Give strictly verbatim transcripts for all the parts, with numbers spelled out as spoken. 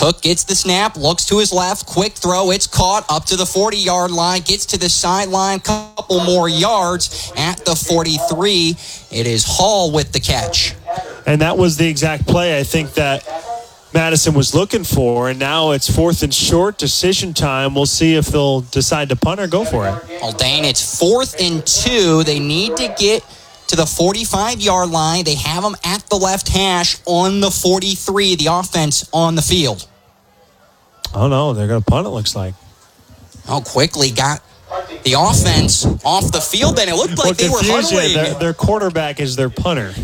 Cook gets the snap, looks to his left, quick throw, it's caught up to the forty-yard line, gets to the sideline, couple more yards at the forty-three. It is Hall with the catch. And that was the exact play I think that Madison was looking for, and now it's fourth and short, decision time. We'll see if they'll decide to punt or go for it. Well, Dane, it's fourth and two. They need to get to the forty-five-yard line. They have them at the left hash on the forty-three, the offense on the field. Oh, no, they're going to punt, it looks like. Oh, quickly got the offense off the field, and it looked like what they were huddling. Their, their quarterback is their punter.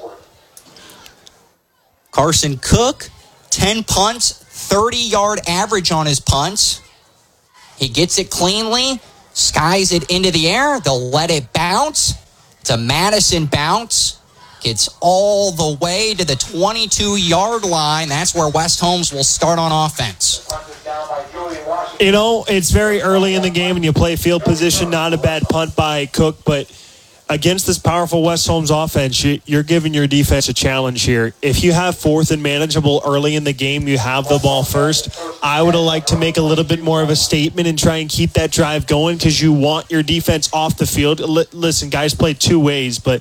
Carson Cook, ten punts, thirty-yard average on his punts. He gets it cleanly, skies it into the air. They'll let it bounce. It's a Madison bounce. Gets all the way to the twenty-two-yard line. That's where West Holmes will start on offense. You know, it's very early in the game and you play field position. Not a bad punt by Cook, but against this powerful West Holmes offense, you're giving your defense a challenge here. If you have fourth and manageable early in the game, you have the ball first. I would have liked to make a little bit more of a statement and try and keep that drive going because you want your defense off the field. L- listen, guys played two ways, but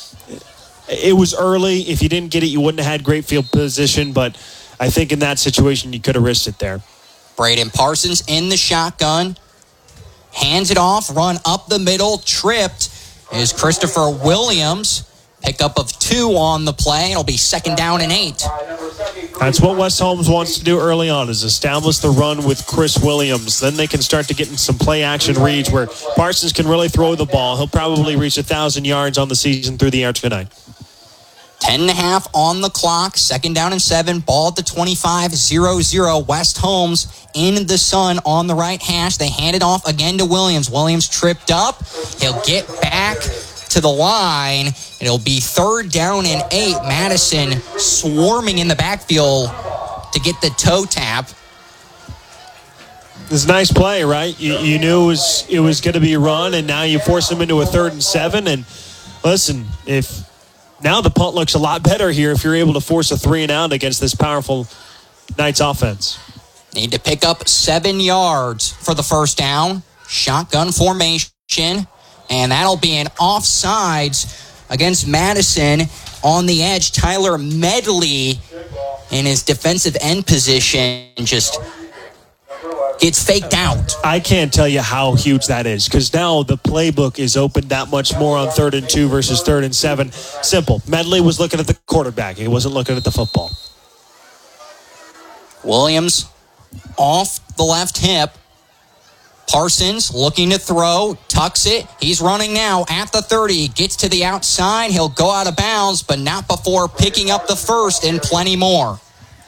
it was early. If you didn't get it, you wouldn't have had great field position, but I think in that situation, you could have risked it there. Braden Parsons in the shotgun. Hands it off, run up the middle, tripped is Christopher Williams. Pickup of two on the play. It'll be second down and eight. That's what West Holmes wants to do early on, is establish the run with Chris Williams. Then they can start to get in some play-action reads where Parsons can really throw the ball. He'll probably reach one thousand yards on the season through the air tonight. Ten and a half on the clock. Second down and seven. Ball at the twenty-five, zero zero. West Holmes in the sun on the right hash. They hand it off again to Williams. Williams tripped up. He'll get back to the line. It'll be third down and eight. Madison swarming in the backfield to get the toe tap. It's a nice play, right? You, you knew it was, it was going to be a run, and now you force them into a third and seven. And listen, if now the punt looks a lot better here if you're able to force a three and out against this powerful Knights offense. Need to pick up seven yards for the first down. Shotgun formation. And that'll be an offsides against Madison on the edge. Tyler Medley in his defensive end position just gets faked out. I can't tell you how huge that is because now the playbook is open that much more on third and two versus third and seven. Simple. Medley was looking at the quarterback. He wasn't looking at the football. Williams off the left hip. Parsons looking to throw, tucks it. He's running now at the thirty. Gets to the outside. He'll go out of bounds, but not before picking up the first and plenty more.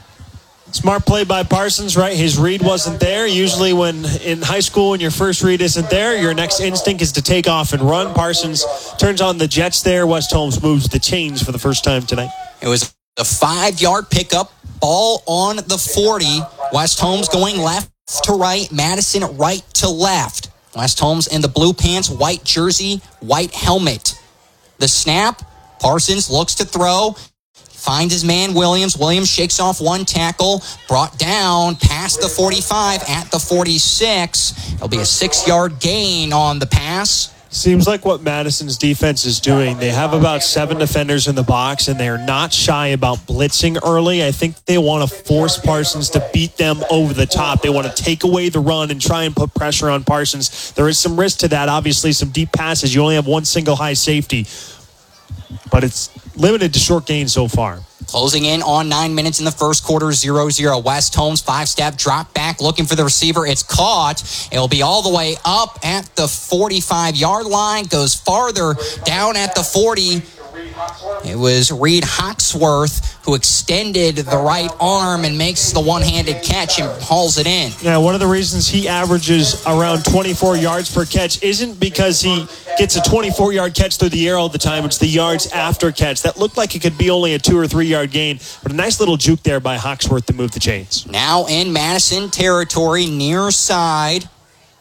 Smart play by Parsons, right? His read wasn't there. Usually when in high school when your first read isn't there, your next instinct is to take off and run. Parsons turns on the jets there. West Holmes moves the chains for the first time tonight. It was a five-yard pickup. Ball on the forty. West Holmes going left to right. Madison right to left. West Holmes in the blue pants, white jersey, white helmet. The snap. Parsons looks to throw. Finds his man Williams. Williams shakes off one tackle. Brought down past the forty-five at the forty-six. It'll be a six-yard gain on the pass. Seems like what Madison's defense is doing. They have about seven defenders in the box, and they are not shy about blitzing early. I think they want to force Parsons to beat them over the top. They want to take away the run and try and put pressure on Parsons. There is some risk to that. Obviously, some deep passes. You only have one single high safety, but it's limited to short gains so far. Closing in on nine minutes in the first quarter, zero zero. West Holmes, five-step drop back, looking for the receiver. It's caught. It'll be all the way up at the forty-five-yard line. Goes farther down at the forty. It was Reed Hawksworth who extended the right arm and makes the one-handed catch and hauls it in. Yeah, one of the reasons he averages around twenty-four yards per catch isn't because he gets a twenty-four-yard catch through the air all the time. It's the yards after catch. That looked like it could be only a two- or three-yard gain, but a nice little juke there by Hawksworth to move the chains. Now in Madison territory, near side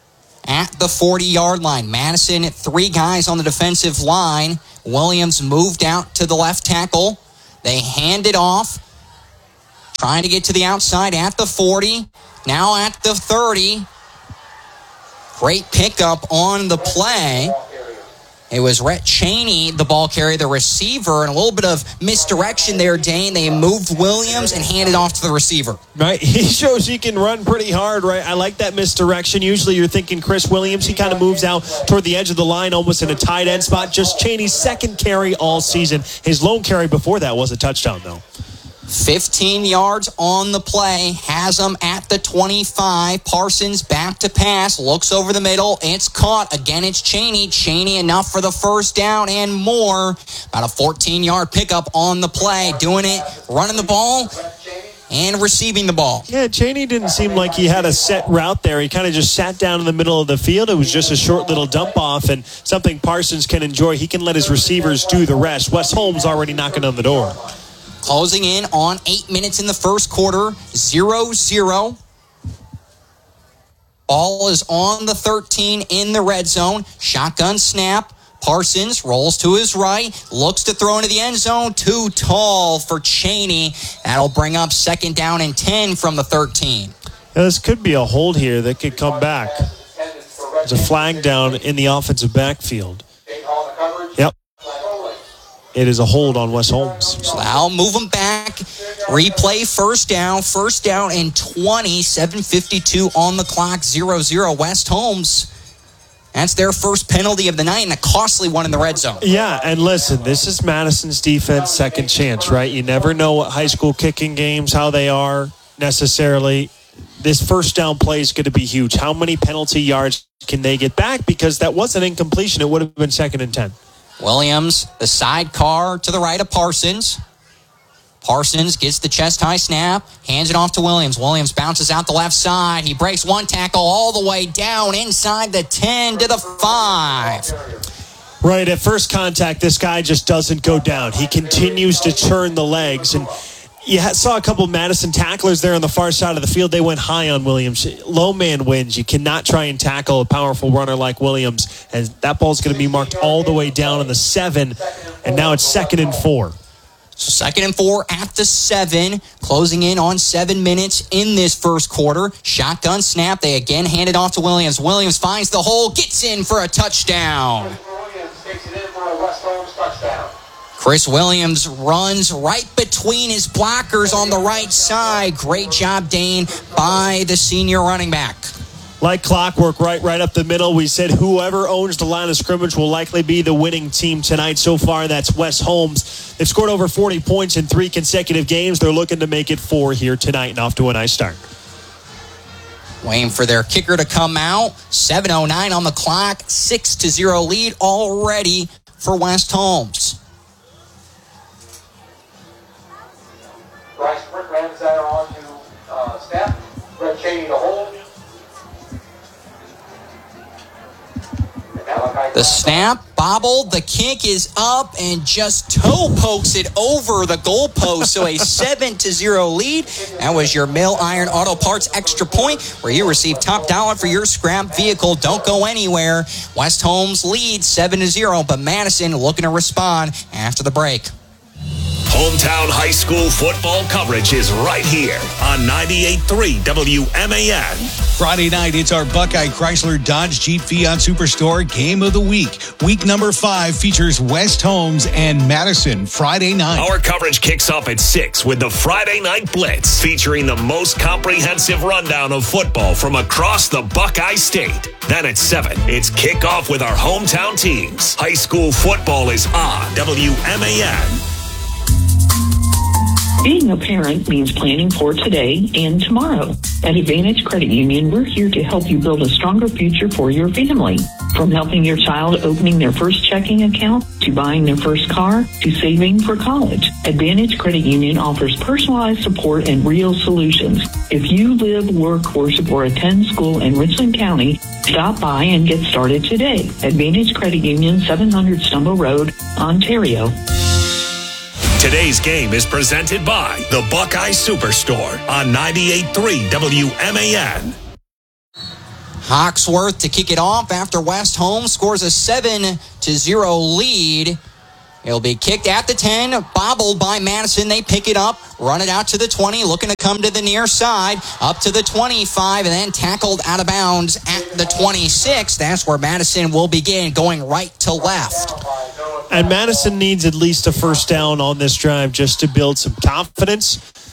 at the forty-yard line. Madison, three guys on the defensive line. Williams moved out to the left tackle. They hand it off. trying to get to the outside at the forty. Now at the thirty. Great pickup on the play. It was Rhett Cheney, the ball carrier, the receiver, and a little bit of misdirection there, Dane. They moved Williams and handed off to the receiver. Right, he shows he can run pretty hard, right? I like that misdirection. Usually you're thinking Chris Williams. He kind of moves out toward the edge of the line, almost in a tight end spot. Just Cheney's second carry all season. His lone carry before that was a touchdown, though. fifteen yards on the play, has them at the twenty-five. Parsons back to pass, looks over the middle. It's caught. Again, it's Cheney. Cheney enough for the first down and more. About a fourteen-yard pickup on the play. Doing it, running the ball, and receiving the ball. Yeah, Cheney didn't seem like he had a set route there. He kind of just sat down in the middle of the field. It was just a short little dump off, and something Parsons can enjoy. He can let his receivers do the rest. Wes Holmes already knocking on the door. Closing in on eight minutes in the first quarter, zero zero. Ball is on the thirteen in the red zone. Shotgun snap. Parsons rolls to his right, looks to throw into the end zone. Too tall for Cheney. That'll bring up second down and ten from the thirteen. Now, this could be a hold here that could come back. There's a flag down in the offensive backfield. Yep. It is a hold on Wes Holmes. So I'll move them back. Replay first down. First down and twenty. seven fifty-two on the clock. zero zero. West Holmes. That's their first penalty of the night and a costly one in the red zone. Yeah, and listen, this is Madison's defense second chance, right? You never know what high school kicking games, how they are necessarily. This first down play is going to be huge. How many penalty yards can they get back? Because that was an incompletion. It would have been second and ten. Williams, the sidecar to the right of Parsons. Parsons gets the chest-high snap, hands it off to Williams. Williams bounces out the left side. He breaks one tackle all the way down inside the ten to the five. Right, at first contact, this guy just doesn't go down. He continues to turn the legs, and you saw a couple of Madison tacklers there on the far side of the field. They went high on Williams. Low man wins. You cannot try and tackle a powerful runner like Williams. And that ball's going to be marked all the way down on the seven. And now it's second and four. So second and four at the seven. Closing in on seven minutes in this first quarter. Shotgun snap. They again hand it off to Williams. Williams finds the hole. Gets in for a touchdown. Williams takes it in for a West Holmes touchdown. Chris Williams runs right between his blockers on the right side. Great job, Dane, by the senior running back. Like clockwork, right, right up the middle. We said whoever owns the line of scrimmage will likely be the winning team tonight. So far, that's Wes Holmes. They've scored over forty points in three consecutive games. They're looking to make it four here tonight and off to a nice start. Waiting for their kicker to come out. seven oh nine on the clock. six to zero lead already for West Holmes. Bryce Brick runs that on to uh, Steph. Rhett Cheney to hold. The snap, bobbled, the kick is up, and just toe pokes it over the goalpost. So a seven to zero lead. That was your Mill Iron Auto Parts extra point, where you receive top dollar for your scrap vehicle. Don't go anywhere. West Holmes leads seven to zero, but Madison looking to respond after the break. Hometown high school football coverage is right here on ninety-eight point three W M A N. Friday night, it's our Buckeye Chrysler Dodge Jeep Fiat Superstore Game of the Week. Week number five features West Holmes and Madison Friday night. Our coverage kicks off at six with the Friday Night Blitz, featuring the most comprehensive rundown of football from across the Buckeye State. Then at seven, it's kickoff with our hometown teams. High school football is on W M A N. Being a parent means planning for today and tomorrow. At Advantage Credit Union, we're here to help you build a stronger future for your family. From helping your child opening their first checking account, to buying their first car, to saving for college, Advantage Credit Union offers personalized support and real solutions. If you live, work, worship, or attend school in Richland County, stop by and get started today. Advantage Credit Union, seven hundred Stumbo Road, Ontario. Today's game is presented by the Buckeye Superstore on ninety-eight point three W M A N. Hawksworth to kick it off after West Holmes scores a seven to zero lead. It'll be kicked at the ten, bobbled by Madison. They pick it up, run it out to the twenty, looking to come to the near side, up to the twenty-five, and then tackled out of bounds at the twenty-six. That's where Madison will begin, going right to left. And Madison needs at least a first down on this drive just to build some confidence.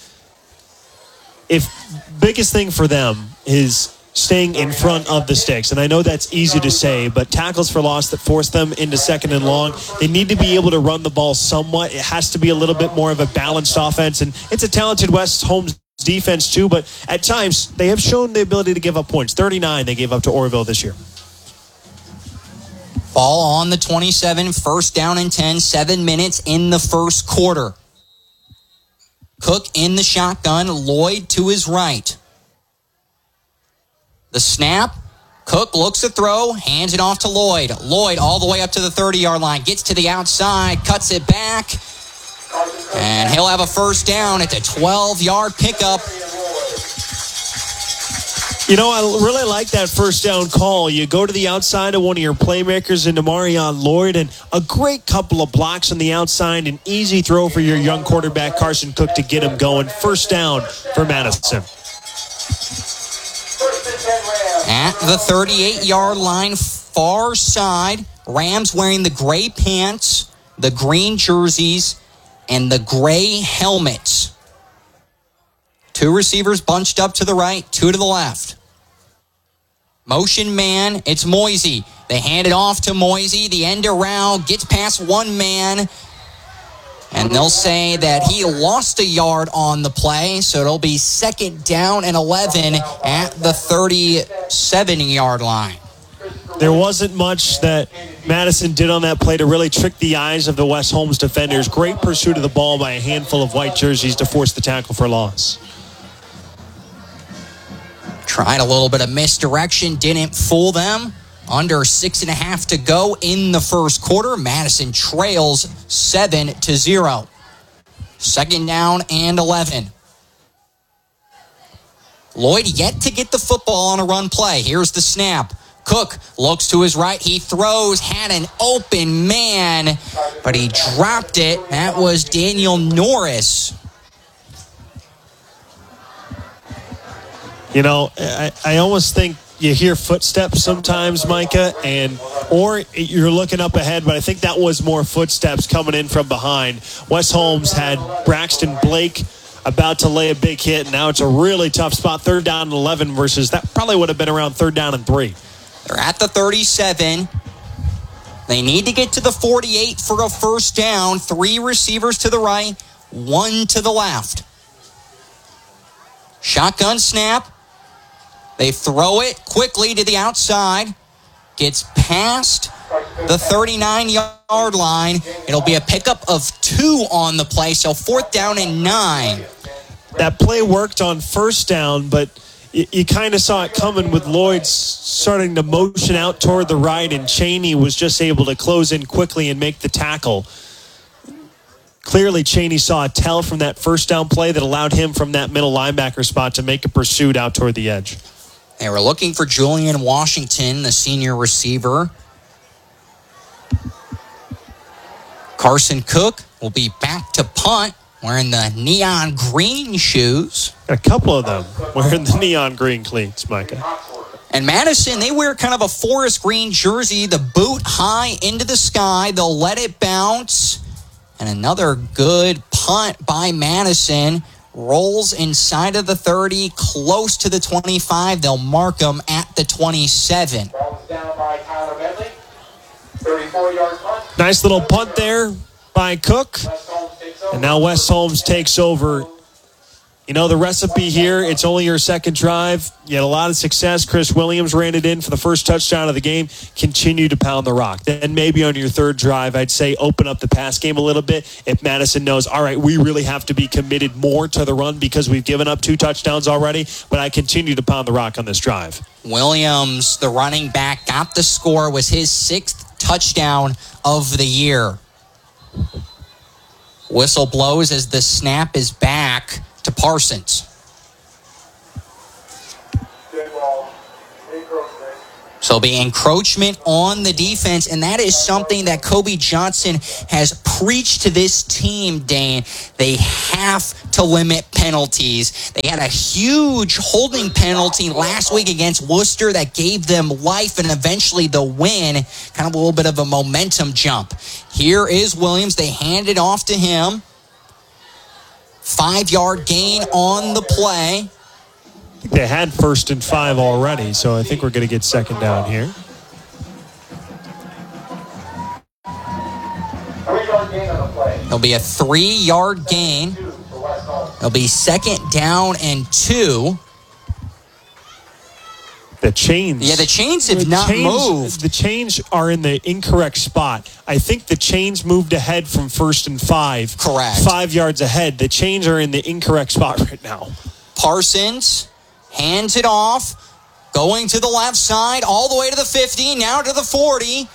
If biggest thing for them is staying in front of the sticks. And I know that's easy to say, but tackles for loss that force them into second and long, they need to be able to run the ball somewhat. It has to be a little bit more of a balanced offense. And it's a talented West Holmes defense too, but at times they have shown the ability to give up points. thirty-nine they gave up to Oroville this year. Ball on the twenty-seven, first down and ten, seven minutes in the first quarter. Cook in the shotgun, Lloyd to his right. The snap, Cook looks to throw, hands it off to Lloyd. Lloyd all the way up to the thirty-yard line, gets to the outside, cuts it back, and he'll have a first down at the twelve-yard pickup. You know, I really like that first down call. You go to the outside of one of your playmakers into Marion Lloyd, and a great couple of blocks on the outside, an easy throw for your young quarterback, Carson Cook, to get him going. First down for Madison. At the thirty-eight-yard line, far side, Rams wearing the gray pants, the green jerseys, and the gray helmets. Two receivers bunched up to the right, two to the left. Motion man, it's Moisey. They hand it off to Moisey. The end around, gets past one man. And they'll say that he lost a yard on the play, so it'll be second down and eleven at the thirty-seven-yard line. There wasn't much that Madison did on that play to really trick the eyes of the West Holmes defenders. Great pursuit of the ball by a handful of white jerseys to force the tackle for loss. Tried a little bit of misdirection, didn't fool them. Under six and a half to go in the first quarter. Madison trails seven to zero. Second down and eleven. Lloyd yet to get the football on a run play. Here's the snap. Cook looks to his right. He throws, had an open man, but he dropped it. That was Daniel Norris. You know, I, I almost think you hear footsteps sometimes, Micah, and or you're looking up ahead, but I think that was more footsteps coming in from behind. West Holmes had Braxton Blake about to lay a big hit, and now it's a really tough spot. Third down and eleven versus that probably would have been around third down and three. They're at the thirty-seven. They need to get to the forty-eight for a first down. Three receivers to the right, one to the left. Shotgun snap. They throw it quickly to the outside. Gets past the thirty-nine-yard line. It'll be a pickup of two on the play, so fourth down and nine. That play worked on first down, but you, you kind of saw it coming with Lloyd starting to motion out toward the right, and Cheney was just able to close in quickly and make the tackle. Clearly, Cheney saw a tell from that first down play that allowed him from that middle linebacker spot to make a pursuit out toward the edge. They were looking for Julian Washington, the senior receiver. Carson Cook will be back to punt, wearing the neon green shoes. A couple of them wearing the neon green cleats, Micah. And Madison, they wear kind of a forest green jersey, the boot high into the sky. They'll let it bounce. And another good punt by Madison. Rolls inside of the thirty, close to the twenty-five. They'll mark them at the twenty-seven. Ball down by Tyler Bentley. thirty-four-yard punt. Nice little punt there by Cook. West Holmes takes over. And now West Holmes takes over. You know, the recipe here, it's only your second drive. You had a lot of success. Chris Williams ran it in for the first touchdown of the game. Continue to pound the rock. Then maybe on your third drive, I'd say open up the pass game a little bit. If Madison knows, all right, we really have to be committed more to the run because we've given up two touchdowns already, but I continue to pound the rock on this drive. Williams, the running back, got the score. Was his sixth touchdown of the year. Whistle blows as the snap is back to Parsons. So it'll be encroachment on the defense, and that is something that Kobe Johnson has preached to this team, Dane. They have to limit penalties. They had a huge holding penalty last week against Worcester that gave them life and eventually the win. Kind of a little bit of a momentum jump. Here is Williams. They hand it off to him. Five-yard gain on the play. They had first and five already, so I think we're going to get second down here. It'll be a three-yard gain. It'll be second down and two. The chains. Yeah, the chains have the not chains, moved. The chains are in the incorrect spot. I think the chains moved ahead from first and five. Correct. Five yards ahead. The chains are in the incorrect spot right now. Parsons hands it off, going to the left side, all the way to the fifty, now to the forty.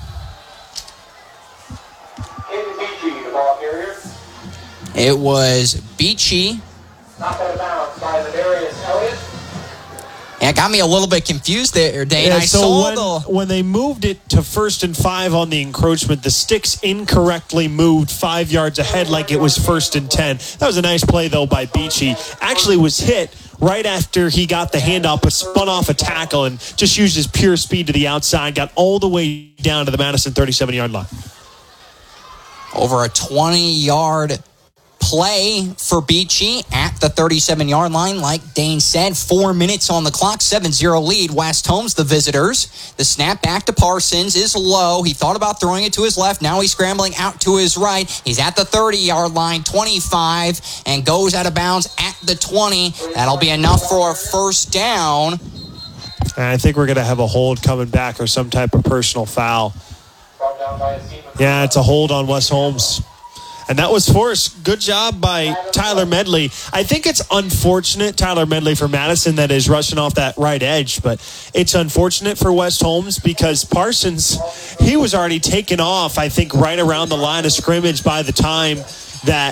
It was Beachy. Knocked out of bounds by Ladarius Elliott. Yeah, it got me a little bit confused there, Dane. Yeah, I so saw when, the... when they moved it to first and five on the encroachment, the sticks incorrectly moved five yards ahead like it was first and ten. That was a nice play, though, by Beachy. Actually was hit right after he got the handoff, but spun off a tackle and just used his pure speed to the outside, got all the way down to the Madison thirty-seven-yard line. Over a twenty-yard play for Beachy at the thirty-seven-yard line. Like Dane said, four minutes on the clock, seven zero lead. West Holmes, the visitors. The snap back to Parsons is low. He thought about throwing it to his left. Now he's scrambling out to his right. He's at the thirty-yard line, twenty-five, and goes out of bounds at the twenty. That'll be enough for a first down. And I think we're going to have a hold coming back or some type of personal foul. Yeah, it's a hold on West Holmes. And that was forced. Good job by Tyler Medley. I think it's unfortunate, Tyler Medley for Madison, that is rushing off that right edge. But it's unfortunate for West Holmes because Parsons, he was already taken off, I think, right around the line of scrimmage by the time that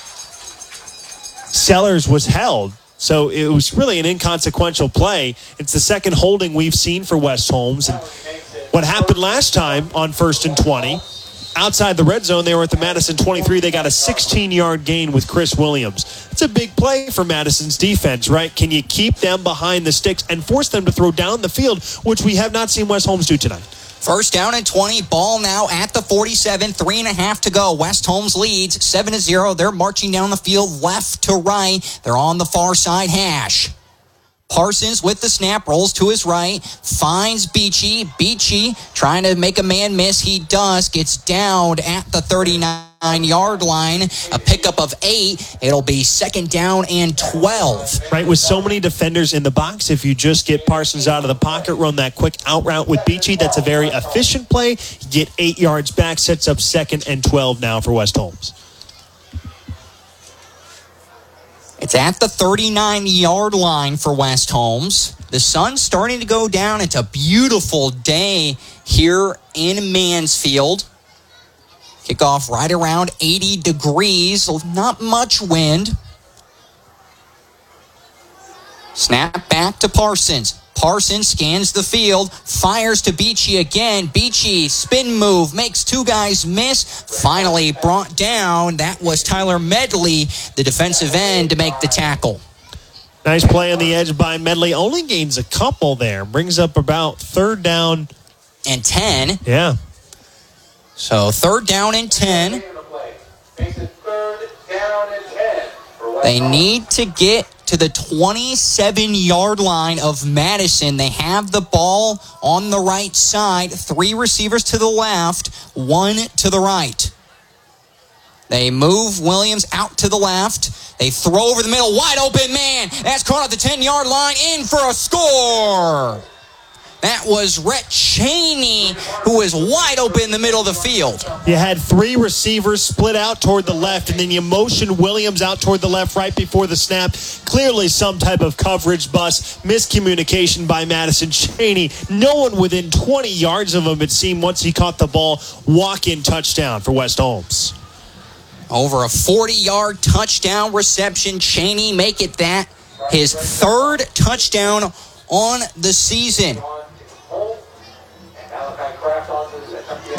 Sellers was held. So it was really an inconsequential play. It's the second holding we've seen for West Holmes. And what happened last time on first and twenty, outside the red zone, they were at the Madison twenty-three. They got a sixteen-yard gain with Chris Williams. It's a big play for Madison's defense, right? Can you keep them behind the sticks and force them to throw down the field, which we have not seen West Holmes do tonight? First down and twenty, ball now at the forty-seven, three and a half to go. West Holmes leads seven to zero. They're marching down the field left to right. They're on the far side hash. Parsons with the snap, rolls to his right, finds Beachy. Beachy trying to make a man miss. He does, gets downed at the thirty-nine-yard line. A pickup of eight. It'll be second down and twelve. Right, with so many defenders in the box, if you just get Parsons out of the pocket, run that quick out route with Beachy, that's a very efficient play. Get eight yards back, sets up second and twelve now for West Holmes. It's at the thirty-nine-yard line for West Holmes. The sun's starting to go down. It's a beautiful day here in Mansfield. Kickoff right around eighty degrees. Not much wind. Snap back to Parsons. Parsons scans the field, fires to Beachy again. Beachy, spin move, makes two guys miss. Finally brought down. That was Tyler Medley, the defensive end, to make the tackle. Nice play on the edge by Medley. Only gains a couple there. Brings up about third down. And ten. Yeah. So third down and ten. They need to get to the twenty-seven-yard line of Madison. They have the ball on the right side. Three receivers to the left, one to the right. They move Williams out to the left. They throw over the middle. Wide open man. That's caught at the ten-yard line. In for a score. That was Rhett Cheney, who was wide open in the middle of the field. You had three receivers split out toward the left, and then you motioned Williams out toward the left right before the snap. Clearly some type of coverage bust, miscommunication by Madison. Cheney, no one within twenty yards of him, it seemed, once he caught the ball. Walk-in touchdown for West Holmes. Over a forty-yard touchdown reception. Cheney make it that his third touchdown on the season.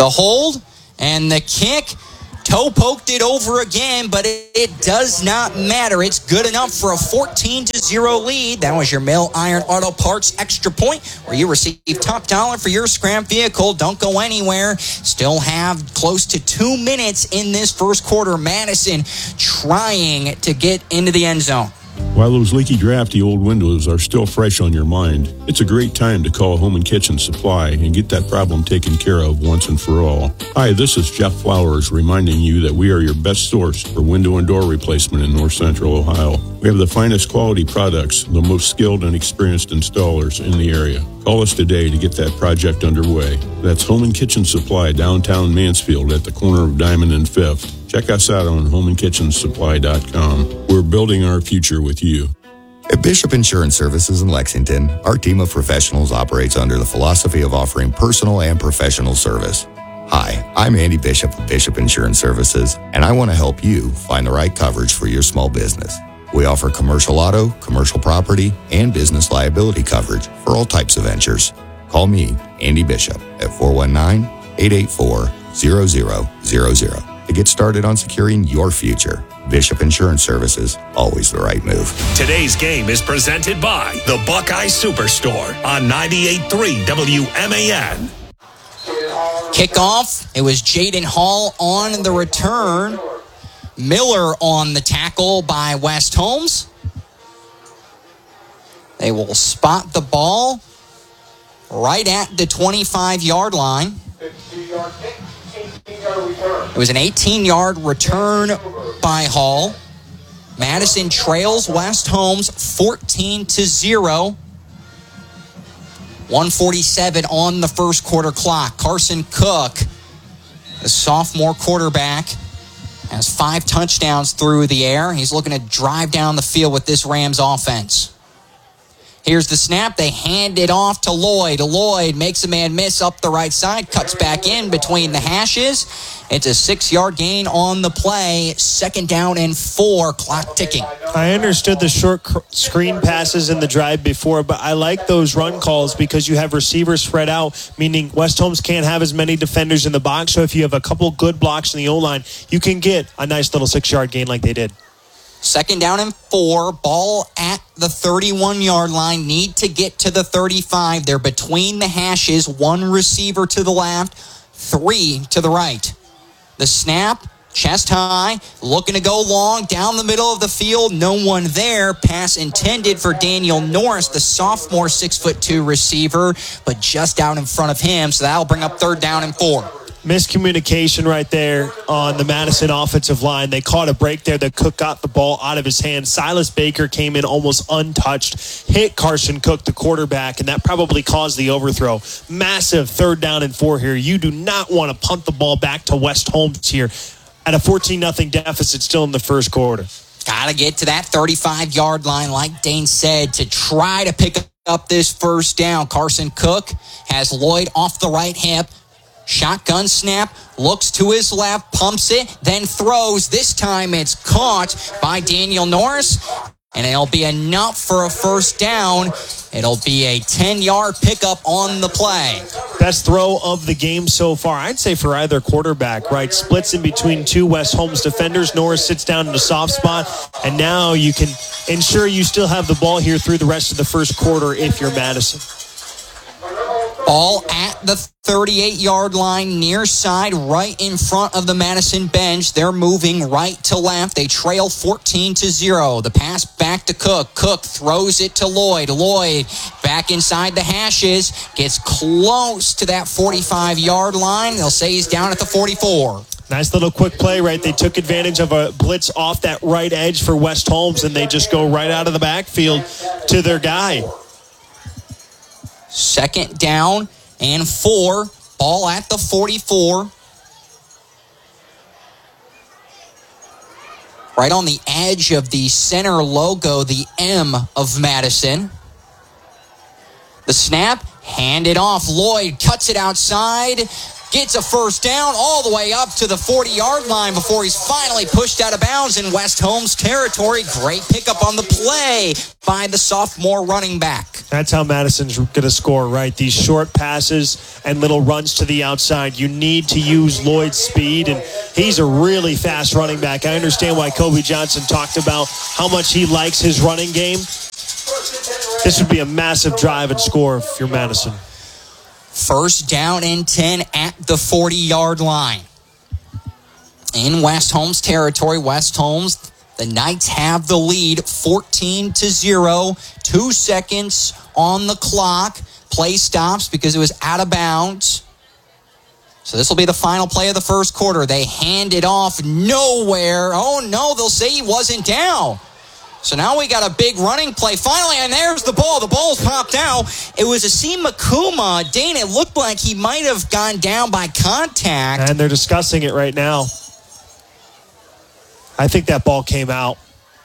The hold and the kick. Toe poked it over again, but it, it does not matter. It's good enough for a fourteen to zero lead. That was your Mill Iron Auto Parts Extra Point, where you receive top dollar for your scrap vehicle. Don't go anywhere. Still have close to two minutes in this first quarter. Madison trying to get into the end zone. While those leaky, drafty old windows are still fresh on your mind, it's a great time to call Home and Kitchen Supply and get that problem taken care of once and for all. Hi, this is Jeff Flowers reminding you that we are your best source for window and door replacement in North Central Ohio. We have the finest quality products, the most skilled and experienced installers in the area. Call us today to get that project underway. That's Home and Kitchen Supply, downtown Mansfield at the corner of Diamond and Fifth. Check us out on home and kitchen supply dot com. We're building our future with you. At Bishop Insurance Services in Lexington, our team of professionals operates under the philosophy of offering personal and professional service. Hi, I'm Andy Bishop of Bishop Insurance Services, and I want to help you find the right coverage for your small business. We offer commercial auto, commercial property, and business liability coverage for all types of ventures. Call me, Andy Bishop, at four one nine, eight eight four, zero zero zero zero. To get started on securing your future. Bishop Insurance Services, always the right move. Today's game is presented by the Buckeye Superstore on ninety-eight point three W M A N. Kickoff. It was Jaden Hall on the return. Miller on the tackle by West Holmes. They will spot the ball right at the twenty-five-yard line. It was an eighteen-yard return by Hall. Madison trails West Holmes fourteen to zero. one forty-seven on the first quarter clock. Carson Cook, the sophomore quarterback, has five touchdowns through the air. He's looking to drive down the field with this Rams offense. Here's the snap. They hand it off to Lloyd. Lloyd makes a man miss up the right side, cuts back in between the hashes. It's a six-yard gain on the play. Second down and four, clock ticking. I understood the short cr- screen passes in the drive before, but I like those run calls because you have receivers spread out, meaning West Holmes can't have as many defenders in the box. So if you have a couple good blocks in the O-line, you can get a nice little six-yard gain like they did. Second down and four, ball at the thirty-one-yard line. Need to get to the thirty-five. They're between the hashes. One receiver to the left, three to the right. The snap, chest high, looking to go long, down the middle of the field. No one there. Pass intended for Daniel Norris, the sophomore six foot two receiver, but just out in front of him. So that'll bring up third down and four. Miscommunication right there on the Madison offensive line. They caught a break there. That Cook got the ball out of his hand. Silas Baker came in almost untouched, hit Carson Cook, the quarterback, and that probably caused the overthrow. Massive third down and four here. You do not want to punt the ball back to West Holmes here at a fourteen nothing deficit still in the first quarter. Got to get to that thirty-five-yard line, like Dane said, to try to pick up this first down. Carson Cook has Lloyd off the right hip. Shotgun snap, looks to his left, pumps it, then throws. This time it's caught by Daniel Norris, and it'll be enough for a first down. It'll be a ten-yard pickup on the play. Best throw of the game so far, I'd say, for either quarterback, right? Splits in between two West Holmes defenders. Norris sits down in a soft spot, and now you can ensure you still have the ball here through the rest of the first quarter if you're Madison. Ball at the thirty-eight-yard line, near side, right in front of the Madison bench. They're moving right to left. They trail fourteen to zero. The pass back to Cook. Cook throws it to Lloyd. Lloyd back inside the hashes, gets close to that forty-five-yard line. They'll say he's down at the forty-four. Nice little quick play, right? They took advantage of a blitz off that right edge for West Holmes, and they just go right out of the backfield to their guy. Second down and four. Ball at the forty-four. Right on the edge of the center logo, the M of Madison. The snap, handed off. Lloyd cuts it outside. Gets a first down all the way up to the forty-yard line before he's finally pushed out of bounds in West Holmes territory. Great pickup on the play by the sophomore running back. That's how Madison's going to score, right? These short passes and little runs to the outside. You need to use Lloyd's speed, and he's a really fast running back. I understand why Kobe Johnson talked about how much he likes his running game. This would be a massive drive and score if you're Madison. First down and ten at the forty-yard line. In West Holmes territory, West Holmes, the Knights have the lead, fourteen to zero. Two seconds on the clock. Play stops because it was out of bounds. So this will be the final play of the first quarter. They hand it off nowhere. Oh, no, they'll say he wasn't down. So now we got a big running play. Finally, and there's the ball. The ball's popped out. It was Asim Makuma. Dane, it looked like he might have gone down by contact. And they're discussing it right now. I think that ball came out.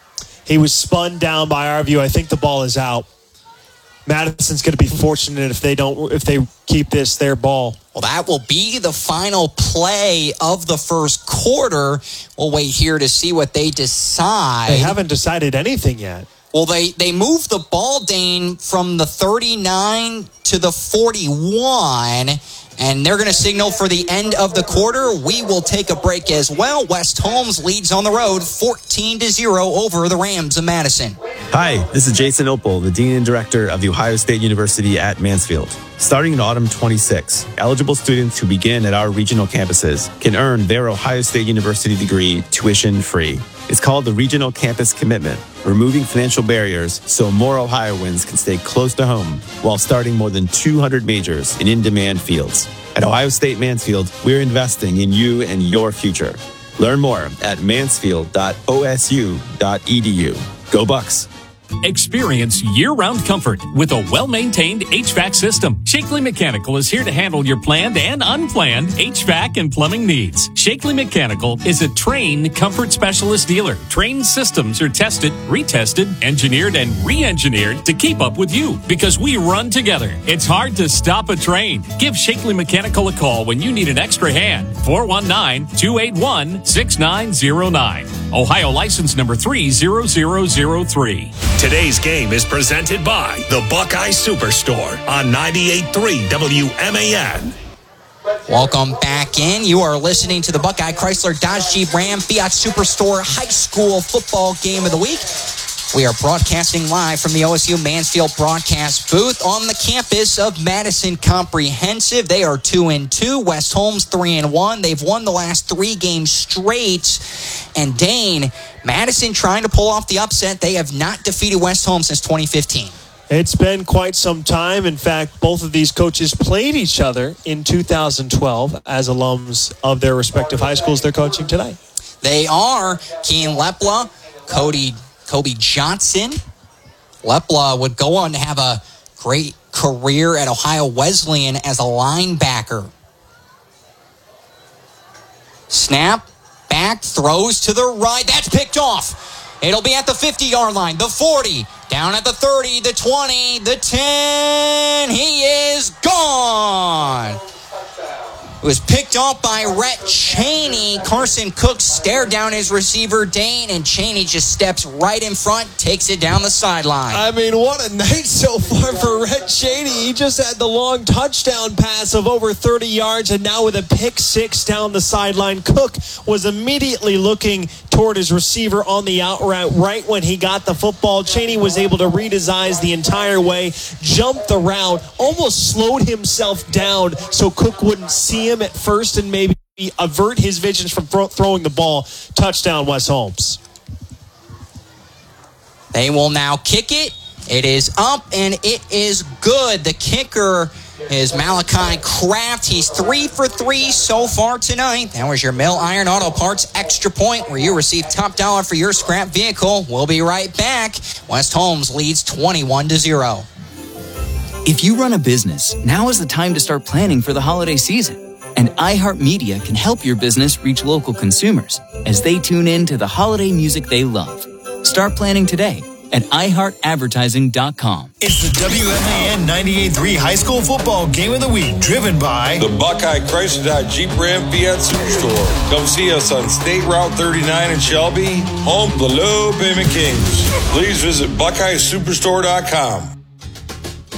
He was spun down by our view. I think the ball is out. Madison's going to be fortunate if they don't, if they keep this their ball. Well, that will be the final play of the first quarter. We'll wait here to see what they decide. They haven't decided anything yet. Well, they, they moved the ball, Dane, from the thirty-nine to the forty-one, and they're going to signal for the end of the quarter. We will take a break as well. West Holmes leads on the road fourteen to zero over the Rams of Madison. Hi, this is Jason Opel, the Dean and Director of The Ohio State University at Mansfield. Starting in autumn twenty-six, eligible students who begin at our regional campuses can earn their Ohio State University degree tuition free. It's called the Regional Campus Commitment, removing financial barriers so more Ohioans can stay close to home while starting more than two hundred majors in in-demand fields. At Ohio State Mansfield, we're investing in you and your future. Learn more at mansfield dot o s u dot e d u. Go Bucks! Experience year-round comfort with a well-maintained H V A C system. Shakely Mechanical is here to handle your planned and unplanned H V A C and plumbing needs. Shakely Mechanical is a trained comfort specialist dealer. Trained systems are tested, retested, engineered, and re-engineered to keep up with you because we run together. It's hard to stop a train. Give Shakely Mechanical a call when you need an extra hand. four one nine, two eight one, six nine zero nine. Ohio license number three zero zero zero three. Today's game is presented by the Buckeye Superstore on ninety-eight point three W M A N. Welcome back in. You are listening to the Buckeye Chrysler Dodge Jeep Ram Fiat Superstore High School Football Game of the Week. We are broadcasting live from the O S U Mansfield broadcast booth on the campus of Madison Comprehensive. They are two and two. West Holmes three and one. They've won the last three games straight. And Dane, Madison trying to pull off the upset. They have not defeated West Holmes since twenty fifteen. It's been quite some time. In fact, both of these coaches played each other in two thousand twelve as alums of their respective high schools they're coaching today. They are Kean Lepla, Cody Kobe Johnson. Lepla would go on to have a great career at Ohio Wesleyan as a linebacker. Snap, back, throws to the right. That's picked off. It'll be at the fifty-yard line, the forty, down at the thirty, the twenty, the ten. He is gone. It was picked off by Rhett Cheney. Carson Cook stared down his receiver, Dane, and Cheney just steps right in front, takes it down the sideline. I mean, what a night so far for Rhett Cheney. He just had the long touchdown pass of over thirty yards, and now with a pick six down the sideline. Cook was immediately looking toward his receiver on the out route right when he got the football. Cheney was able to read his eyes the entire way, jumped the route, almost slowed himself down so Cook wouldn't see him at first and maybe avert his visions from throw- throwing the ball. Touchdown, West Holmes. They will now kick it. It is up and it is good. The kicker is Malachi Kraft. He's three for three so far tonight. That was your Mill Iron Auto Parts Extra Point, where you receive top dollar for your scrap vehicle. We'll be right back. West Holmes leads twenty-one to zero. If you run a business, now is the time to start planning for the holiday season. And iHeartMedia can help your business reach local consumers as they tune in to the holiday music they love. Start planning today at i heart advertising dot com. It's the W M A N ninety-eight point three High School Football Game of the Week, driven by the Buckeye Chrysler Dodge Jeep Ram Fiat Superstore. Come see us on State Route thirty-nine in Shelby, home of the low payment kings. Please visit buckeye superstore dot com.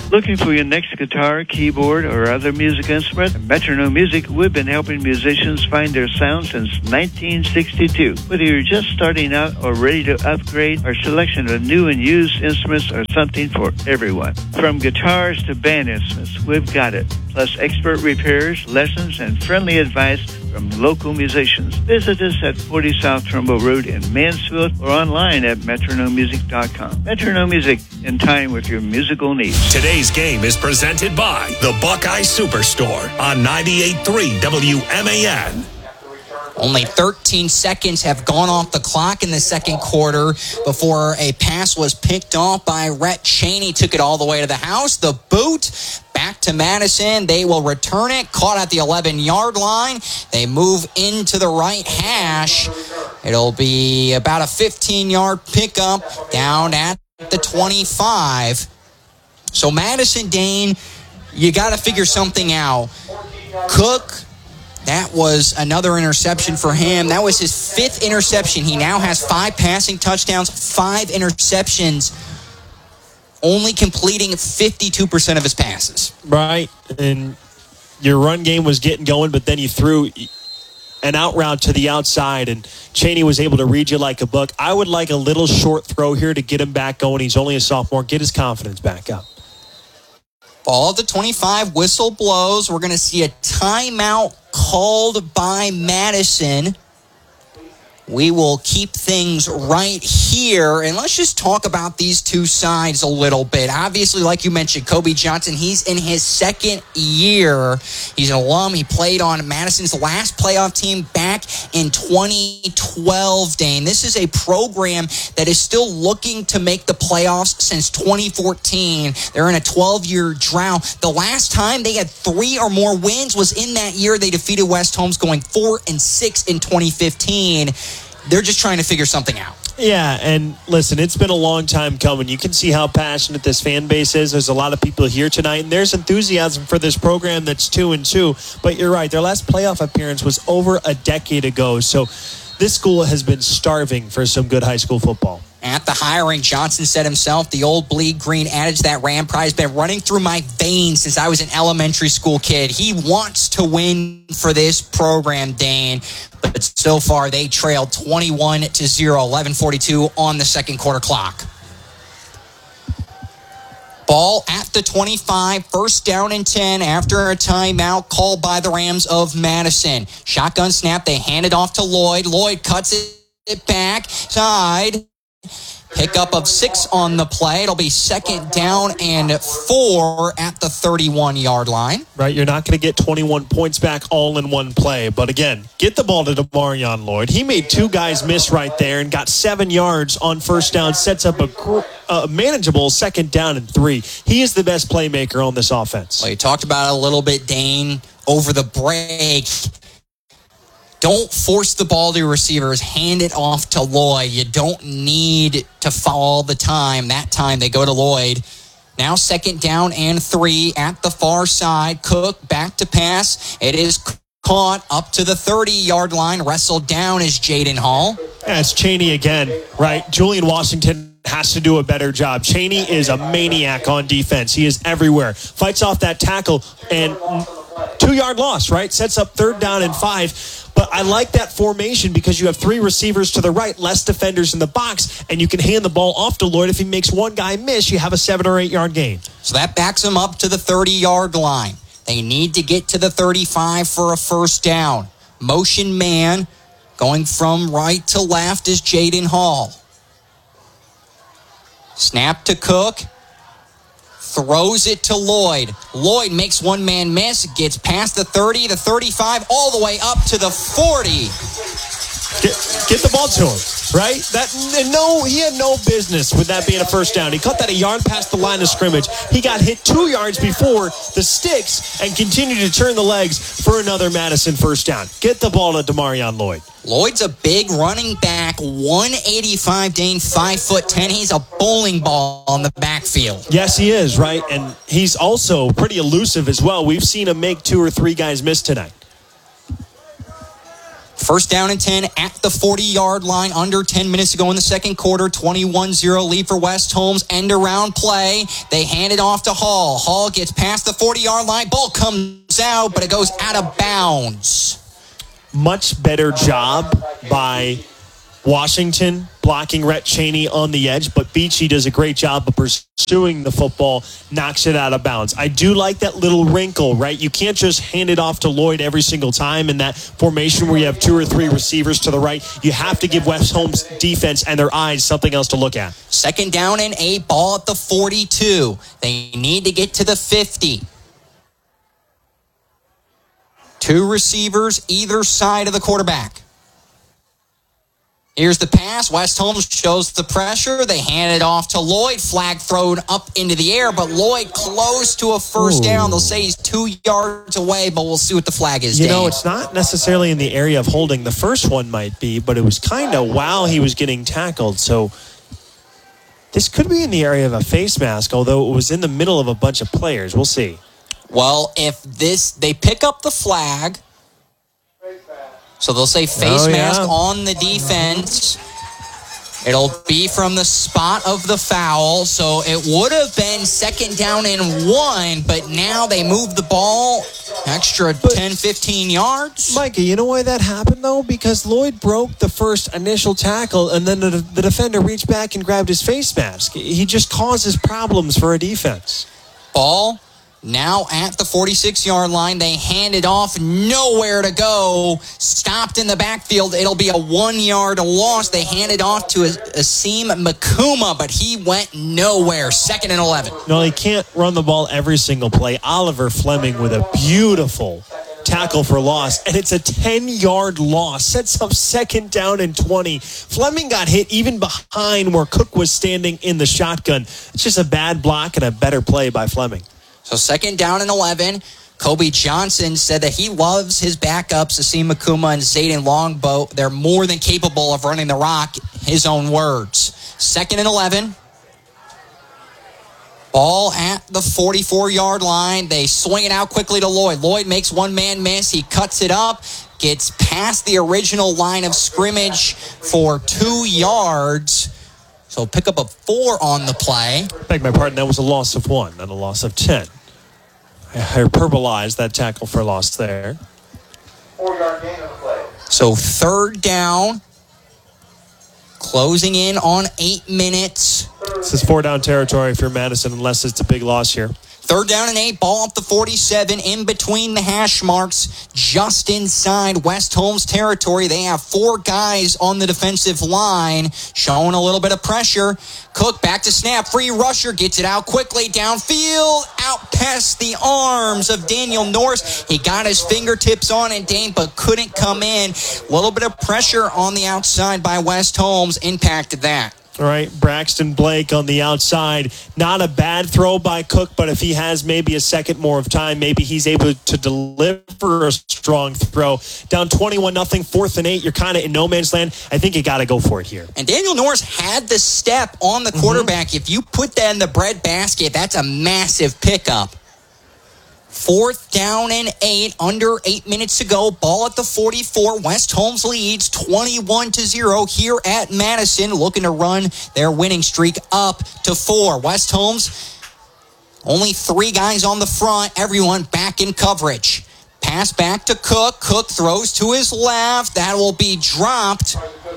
Looking for your next guitar, keyboard, or other music instrument? At Metronome Music, we've been helping musicians find their sound since nineteen sixty-two. Whether you're just starting out or ready to upgrade, our selection of new and used instruments are something for everyone. From guitars to band instruments, we've got it. Plus expert repairs, lessons, and friendly advice from local musicians. Visit us at forty South Trumbull Road in Mansfield or online at metronome music dot com. Metronome Music, in time with your musical needs. Today's game is presented by the Buckeye Superstore on ninety-eight point three W M A N. Only thirteen seconds have gone off the clock in the second quarter before a pass was picked off by Rhett Cheney. Took it all the way to the house. The boot back to Madison. They will return it. Caught at the eleven-yard line. They move into the right hash. It'll be about a fifteen-yard pickup down at the twenty-five. So Madison, Dane, you got to figure something out. Cook, that was another interception for him. That was his fifth interception. He now has five passing touchdowns, five interceptions, only completing fifty-two percent of his passes. Right, and your run game was getting going, but then you threw an out route to the outside, and Cheney was able to read you like a book. I would like a little short throw here to get him back going. He's only a sophomore. Get his confidence back up. Ball at the twenty-five, whistle blows. We're going to see a timeout called by Madison. We will keep things right here, and let's just talk about these two sides a little bit. Obviously, like you mentioned, Kobe Johnson, he's in his second year. He's an alum. He played on Madison's last playoff team back in twenty twelve, Dane. This is a program that is still looking to make the playoffs since twenty fourteen. They're in a twelve-year drought. The last time they had three or more wins was in that year. They defeated West Holmes, going four and six in twenty fifteen. They're just trying to figure something out. Yeah, and listen, it's been a long time coming. You can see how passionate this fan base is. There's a lot of people here tonight, and there's enthusiasm for this program that's two and two. But you're right, their last playoff appearance was over a decade ago. So this school has been starving for some good high school football. At the hiring, Johnson said himself, the old bleed green adage, that Ram pride has been running through my veins since I was an elementary school kid. He wants to win for this program, Dane. But so far, they trailed twenty-one to zero, eleven forty-two on the second quarter clock. Ball at the twenty-five, first down and ten after a timeout called by the Rams of Madison. Shotgun snap, they hand it off to Lloyd. Lloyd cuts it back, side. Pickup of six on the play. It'll be second down and four at the thirty-one-yard line. Right, you're not going to get twenty-one points back all in one play. But again, get the ball to Demarion Lloyd. He made two guys miss right there and got seven yards on first down. Sets up a, a manageable second down and three. He is the best playmaker on this offense. Well, you talked about it a little bit, Dane, over the break. Don't force the ball to your receivers. Hand it off to Lloyd. You don't need to foul all the time. That time they go to Lloyd. Now second down and three at the far side. Cook back to pass. It is caught up to the thirty-yard line. Wrestled down is Jaden Hall. Yeah, it's Cheney again, right? Julian Washington has to do a better job. Cheney is a maniac on defense. He is everywhere. Fights off that tackle and two-yard loss, right? Sets up third down and five. But I like that formation because you have three receivers to the right, less defenders in the box, and you can hand the ball off to Lloyd. If he makes one guy miss, you have a seven or eight-yard gain. So that backs him up to the thirty-yard line. They need to get to the thirty-five for a first down. Motion man going from right to left is Jaden Hall. Snap to Cook. Throws it to Lloyd. Lloyd makes one man miss, gets past the thirty, the thirty-five, all the way up to the forty. Get, get the ball to him, right? That no, he had no business with that being a first down. He caught that a yard past the line of scrimmage. He got hit two yards before the sticks and continued to turn the legs for another Madison first down. Get the ball to Demarion Lloyd. Lloyd's a big running back, one eighty-five, Dane, five foot ten. He's a bowling ball on the backfield. Yes, he is, right? And he's also pretty elusive as well. We've seen him make two or three guys miss tonight. First down and ten at the forty-yard line. Under ten minutes to go in the second quarter. twenty-one zero lead for West Holmes. End around play. They hand it off to Hall. Hall gets past the forty-yard line. Ball comes out, but it goes out of bounds. Much better job by Washington blocking Rhett Cheney on the edge, but Beachy does a great job of pursuing the football, knocks it out of bounds. I do like that little wrinkle, right? You can't just hand it off to Lloyd every single time in that formation where you have two or three receivers to the right. You have to give West Holmes defense and their eyes something else to look at. Second down and eight, ball at the forty-two. They need to get to the fifty. Two receivers either side of the quarterback. Here's the pass. West Holmes shows the pressure. They hand it off to Lloyd. Flag thrown up into the air, but Lloyd close to a first Ooh. down. They'll say he's two yards away, but we'll see what the flag is. You Dave. know, it's not necessarily in the area of holding. The first one might be, but it was kind of while he was getting tackled. So this could be in the area of a face mask, although it was in the middle of a bunch of players. We'll see. Well, if this, they pick up the flag. So they'll say face oh, mask yeah. on the defense. It'll be from the spot of the foul. So it would have been second down and one, but now they move the ball extra but, ten, fifteen yards. Micah, you know why that happened, though? Because Lloyd broke the first initial tackle, and then the, the defender reached back and grabbed his face mask. He just causes problems for a defense. Ball now at the forty-six-yard line. They hand it off. Nowhere to go. Stopped in the backfield. It'll be a one-yard loss. They hand it off to Asim Makuma, but he went nowhere. Second and eleven. No, they can't run the ball every single play. Oliver Fleming with a beautiful tackle for loss, and it's a ten-yard loss. Sets up second down and twenty. Fleming got hit even behind where Cook was standing in the shotgun. It's just a bad block and a better play by Fleming. So second down and eleven. Kobe Johnson said that he loves his backups, Asim Makuma and Zayden Longboat. They're more than capable of running the rock, his own words. Second and eleven. Ball at the forty-four-yard line. They swing it out quickly to Lloyd. Lloyd makes one man miss. He cuts it up, gets past the original line of scrimmage for two yards. So pick up a four on the play. Beg my pardon, that was a loss of one, not a loss of ten. I hyperbolized that tackle for loss there. Four-yard gain on the play. So third down. Closing in on eight minutes. This is four-down territory for Madison unless it's a big loss here. Third down and eight, ball up the forty-seven, in between the hash marks, just inside West Holmes territory. They have four guys on the defensive line, showing a little bit of pressure. Cook back to snap, free rusher, gets it out quickly, downfield, out past the arms of Daniel Norris. He got his fingertips on it, Dane, but couldn't come in. A little bit of pressure on the outside by West Holmes impacted that. All right, Braxton Blake on the outside. Not a bad throw by Cook, but if he has maybe a second more of time, maybe he's able to deliver a strong throw. Down twenty-one nothing, fourth and eight. You're kind of in no man's land. I think you got to go for it here. And Daniel Norris had the step on the quarterback. Mm-hmm. If you put that in the bread basket, that's a massive pickup. Fourth down and eight, under eight minutes to go. Ball at the forty-four. West Holmes leads twenty-one to zero here at Madison, looking to run their winning streak up to four. West Holmes, only three guys on the front. Everyone back in coverage. Pass back to Cook. Cook throws to his left. That will be dropped.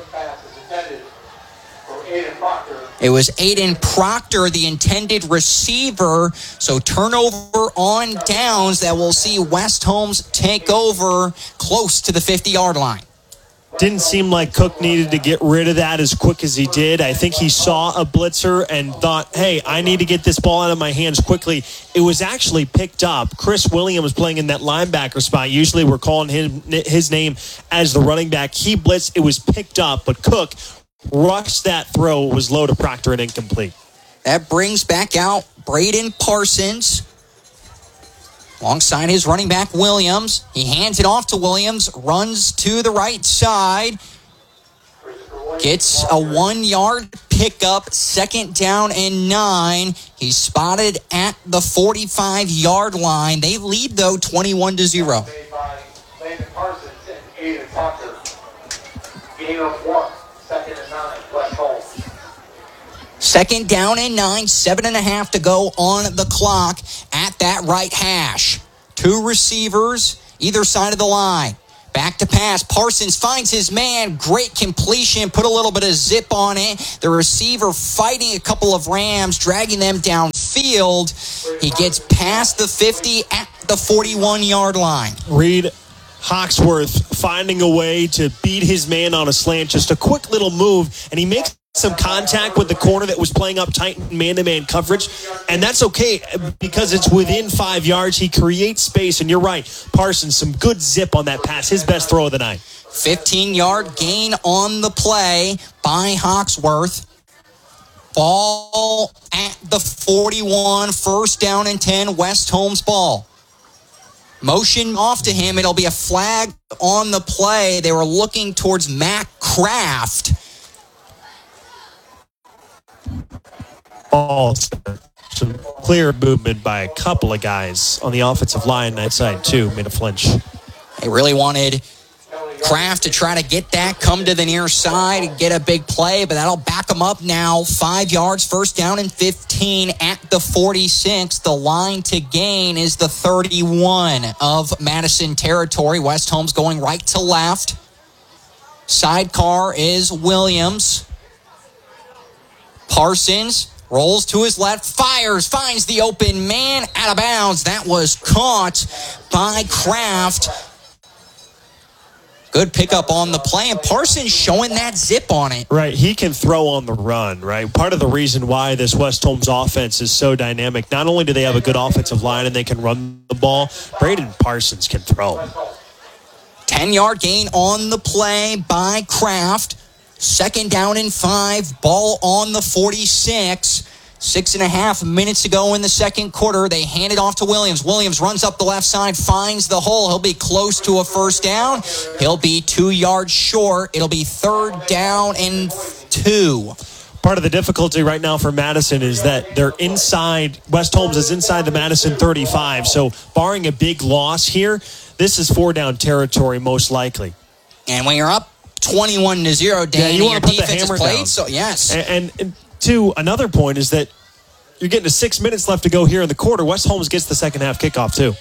It was Aiden Proctor, the intended receiver. So turnover on downs that will see West Holmes take over close to the fifty-yard line. Didn't seem like Cook needed to get rid of that as quick as he did. I think he saw a blitzer and thought, hey, I need to get this ball out of my hands quickly. It was actually picked up. Chris Williams playing in that linebacker spot. Usually we're calling him his name as the running back. He blitzed. It was picked up, but Cook rushed that throw. Was low to Proctor and incomplete. That brings back out Braden Parsons alongside his running back Williams. He hands it off to Williams, runs to the right side, gets a one-yard pickup, second down and nine. He's spotted at the forty-five-yard line. They lead, though, twenty-one to zero. gain of one. Second and nine, West Holmes. Second down and nine, seven and a half to go on the clock at that right hash. Two receivers, either side of the line. Back to pass. Parsons finds his man. Great completion. Put a little bit of zip on it. The receiver fighting a couple of Rams, dragging them downfield. He gets past the fifty at the forty-one-yard line. Reed Hawksworth finding a way to beat his man on a slant. Just a quick little move, and he makes some contact with the corner that was playing up tight in man-to-man coverage, and that's okay because it's within five yards. He creates space, and you're right, Parsons, some good zip on that pass. His best throw of the night. fifteen-yard gain on the play by Hawksworth. Ball at the forty-one, first down and ten, West Holmes ball. Motion off to him. It'll be a flag on the play. They were looking towards Matt Kraft. Ball. Some clear movement by a couple of guys on the offensive line that side, too. Made a flinch. They really wanted Kraft to try to get that, come to the near side, and get a big play, but that'll back them up now. Five yards, first down and fifteen at the forty-six. The line to gain is the thirty-one of Madison territory. West Holmes going right to left. Sidecar is Williams. Parsons rolls to his left, fires, finds the open man, out of bounds. That was caught by Kraft. Good pickup on the play, and Parsons showing that zip on it. Right, he can throw on the run, right? Part of the reason why this West Holmes offense is so dynamic, not only do they have a good offensive line and they can run the ball, Braden Parsons can throw. ten-yard gain on the play by Kraft. Second down and five, ball on the forty-six. Six and a half minutes ago in the second quarter, they hand it off to Williams. Williams runs up the left side, finds the hole. He'll be close to a first down. He'll be two yards short. It'll be third down and two. Part of the difficulty right now for Madison is that they're inside, West Holmes is inside the Madison thirty-five. So barring a big loss here, this is four down territory most likely. And when you're up twenty-one to zero, Dan, yeah, you want to put the defense hammer is played, down. so yes. And, and, and two, another point is that you're getting to six minutes left to go here in the quarter. West Holmes gets the second half kickoff too.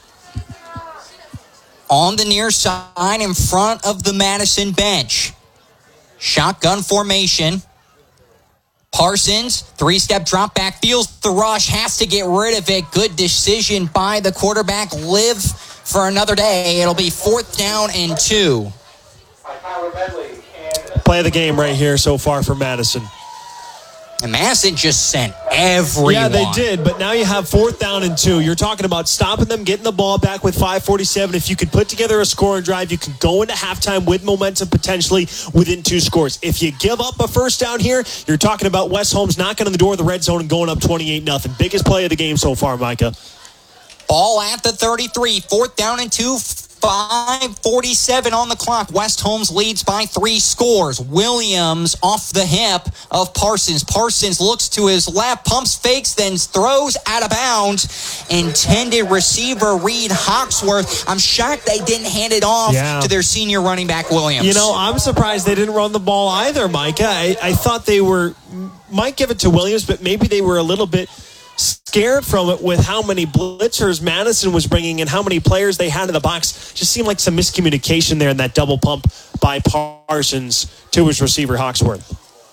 On the near side in front of the Madison bench. Shotgun formation. Parsons, three-step drop back, feels the rush, has to get rid of it. Good decision by the quarterback. Live for another day. It'll be fourth down and two. Play of the game right here so far for Madison. And Madison just sent everyone. Yeah, they did, but now you have fourth down and two. You're talking about stopping them, getting the ball back with five forty-seven. If you could put together a scoring drive, you can go into halftime with momentum potentially within two scores. If you give up a first down here, you're talking about West Holmes knocking on the door of the red zone and going up twenty-eight nothing. Biggest play of the game so far, Micah. Ball at the thirty-three, fourth down and two. five forty-seven on the clock. West Holmes leads by three scores. Williams off the hip of Parsons. Parsons looks to his left, pumps fakes, then throws out of bounds. Intended receiver Reed Hawksworth. I'm shocked they didn't hand it off yeah. to their senior running back Williams. You know, I'm surprised they didn't run the ball either, Micah. I, I thought they were, might give it to Williams, but maybe they were a little bit scared from it with how many blitzers Madison was bringing and how many players they had in the box. Just seemed like some miscommunication there in that double pump by Parsons to his receiver Hawksworth.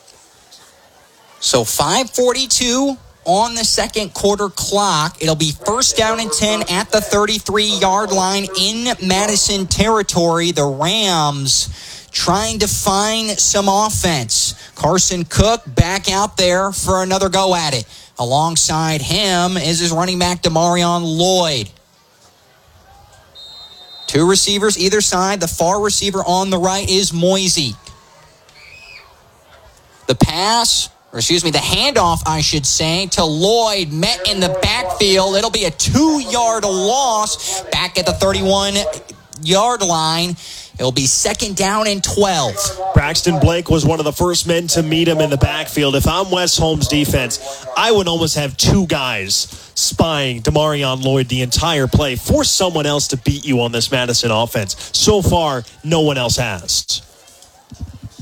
So five forty-two on the second quarter clock. It'll be first down and ten at the thirty-three-yard line in Madison territory. The Rams trying to find some offense. Carson Cook back out there for another go at it. Alongside him is his running back, Demarion Lloyd. Two receivers either side. The far receiver on the right is Moisey. The pass, or excuse me, the handoff, I should say, to Lloyd met in the backfield. It'll be a two-yard loss back at the thirty-one-yard line. It'll be second down and twelve. Braxton Blake was one of the first men to meet him in the backfield. If I'm West Holmes defense, I would almost have two guys spying Demarion Lloyd the entire play. Force someone else to beat you on this Madison offense. So far, no one else has.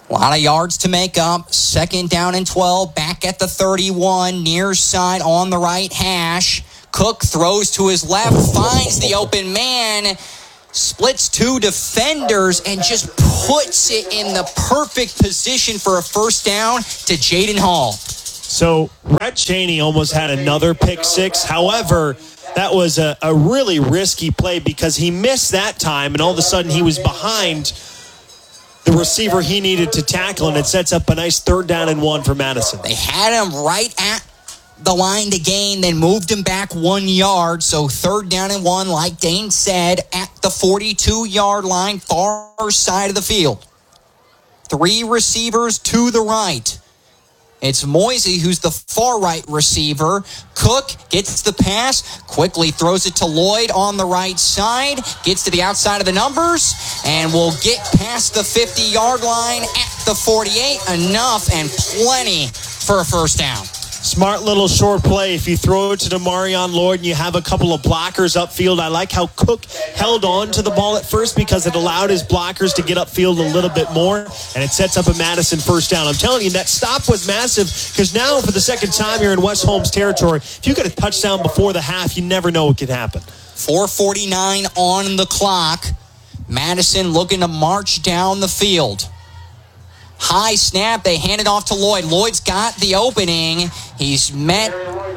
A lot of yards to make up. Second down and twelve. Back at the thirty-one. Near side on the right hash. Cook throws to his left. Finds the open man. Splits two defenders and just puts it in the perfect position for a first down to Jaden Hall. So Rhett Cheney almost had another pick six. However, that was a, a really risky play because he missed that time, and all of a sudden he was behind the receiver he needed to tackle, and it sets up a nice third down and one for Madison. They had him right at the line to gain, then moved him back one yard. So third down and one, like Dane said, at the forty-two-yard line, far side of the field. Three receivers to the right. It's Moisey, who's the far right receiver. Cook gets the pass, quickly throws it to Lloyd on the right side, gets to the outside of the numbers, and will get past the fifty-yard line at the forty-eight. Enough and plenty for a first down. Smart little short play. If you throw it to Demarion Lloyd and you have a couple of blockers upfield, I like how Cook held on to the ball at first because it allowed his blockers to get upfield a little bit more, and it sets up a Madison first down. I'm telling you, that stop was massive because now for the second time you're in West Holmes territory. If you get a touchdown before the half, you never know what could happen. four forty-nine on the clock. Madison looking to march down the field. High snap, they hand it off to Lloyd. Lloyd's got the opening. He's met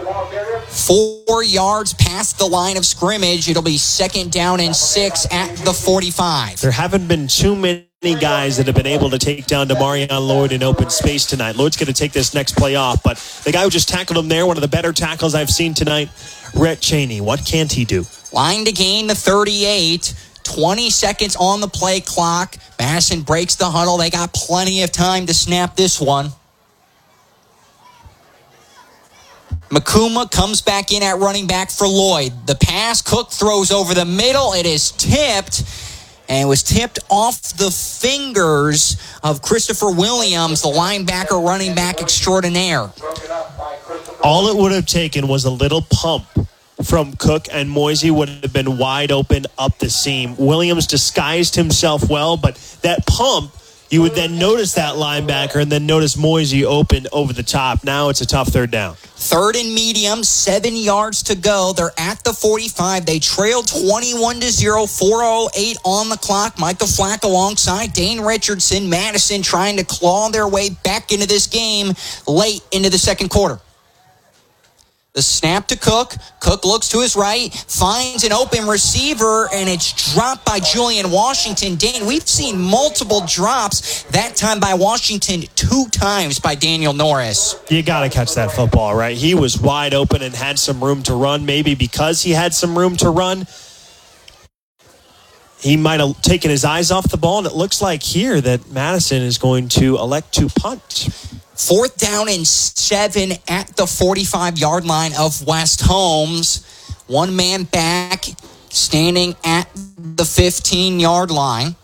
four yards past the line of scrimmage. It'll be second down and six at the forty-five. There haven't been too many guys that have been able to take down Demarion Lloyd in open space tonight. Lloyd's going to take this next play off, but the guy who just tackled him there, one of the better tackles I've seen tonight, Rhett Cheney. What can't he do? Line to gain the thirty-eight. twenty seconds on the play clock. Madison breaks the huddle. They got plenty of time to snap this one. Makuma comes back in at running back for Lloyd. The pass, Cook throws over the middle. It is tipped, and it was tipped off the fingers of Christopher Williams, the linebacker running back extraordinaire. All it would have taken was a little pump from Cook, and Moisey would have been wide open up the seam. Williams disguised himself well, but that pump, you would then notice that linebacker and then notice Moisey open over the top. Now it's a tough third down. Third and medium, seven yards to go. They're at the forty-five. They trailed twenty-one to zero, four oh eight on the clock. Michael Flack alongside Dane Richardson. Madison trying to claw their way back into this game late into the second quarter. The snap to Cook. Cook looks to his right, finds an open receiver, and it's dropped by Julian Washington. Dane, we've seen multiple drops, that time by Washington, two times by Daniel Norris. You got to catch that football, right? He was wide open and had some room to run. Maybe because he had some room to run, he might have taken his eyes off the ball, and it looks like here that Madison is going to elect to punt. Fourth down and seven at the forty-five-yard line of West Holmes. One man back, standing at the fifteen-yard line.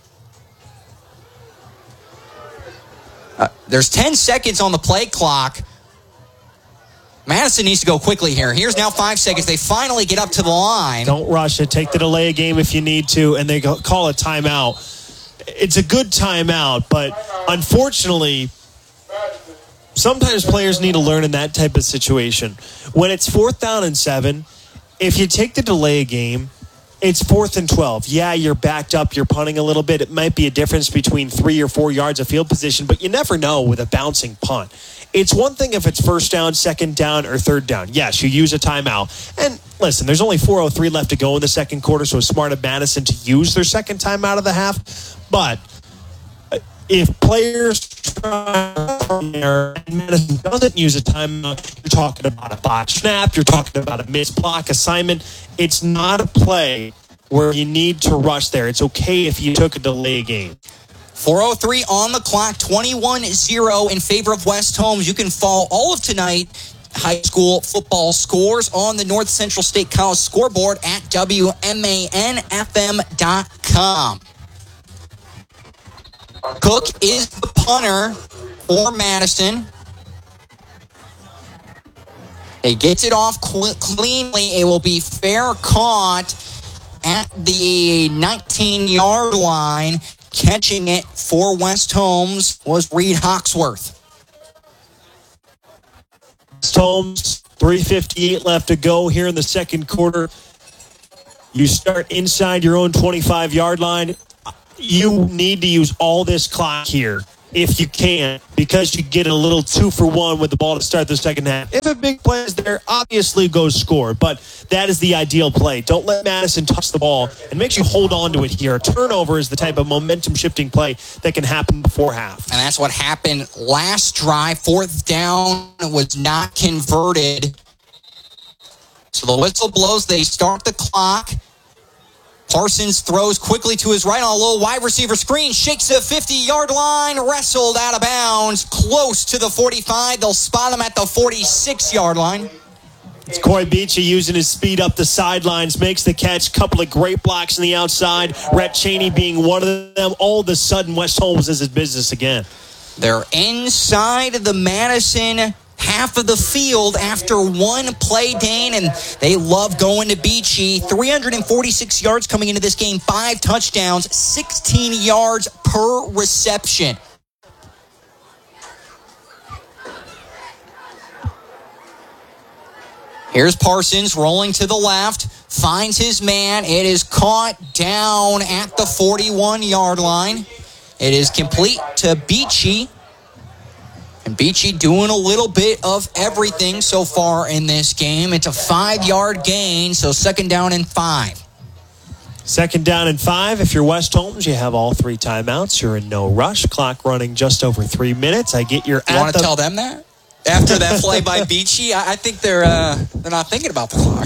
Uh, there's ten seconds on the play clock. Madison needs to go quickly here. Here's now five seconds. They finally get up to the line. Don't rush it. Take the delay a game if you need to, and they call a timeout. It's a good timeout, but unfortunately, sometimes players need to learn in that type of situation. When it's fourth down and seven, if you take the delay a game, it's fourth and twelve. Yeah, you're backed up. You're punting a little bit. It might be a difference between three or four yards of field position, but you never know with a bouncing punt. It's one thing if it's first down, second down, or third down. Yes, you use a timeout. And listen, there's only four oh three left to go in the second quarter, so it's smart of Madison to use their second timeout of the half. But if players try there and Madison doesn't use a timeout, you're talking about a botched snap, you're talking about a missed block assignment. It's not a play where you need to rush there. It's okay if you took a delay game. four oh three on the clock, twenty-one zero in favor of West Holmes. You can follow all of tonight high school football scores on the North Central State College scoreboard at W M A N F M dot com. Cook is the punter for Madison. He gets it off cl- cleanly. It will be fair caught at the nineteen-yard line. Catching it for West Holmes was Reed Hawksworth. West Holmes, three fifty-eight left to go here in the second quarter. You start inside your own twenty-five-yard line. You need to use all this clock here if you can, because you get a little two for one with the ball to start the second half. If a big play is there, obviously go score, but that is the ideal play. Don't let Madison touch the ball, and make sure you hold on to it here. A turnover is the type of momentum-shifting play that can happen before half. And that's what happened last drive. Fourth down was not converted. So the whistle blows. They start the clock. Parsons throws quickly to his right on a little wide receiver screen. Shakes the fifty-yard line. Wrestled out of bounds. Close to the forty-five. They'll spot him at the forty-six-yard line. It's Coy Beachy using his speed up the sidelines. Makes the catch. Couple of great blocks on the outside. Rhett Cheney being one of them. All of a sudden, West Holmes is his business again. They're inside the Madison half of the field after one play, Dane, and they love going to Beachy. three hundred forty-six yards coming into this game, five touchdowns, sixteen yards per reception. Here's Parsons rolling to the left, finds his man. It is caught down at the forty-one-yard line. It is complete to Beachy. And Beachy doing a little bit of everything so far in this game. It's a five-yard gain, so second down and five. Second down and five. If you're West Holmes, you have all three timeouts. You're in no rush. Clock running just over three minutes. I get your. You want to the- tell them that? After that play by Beachy, I, I think they're uh, they're not thinking about the clock.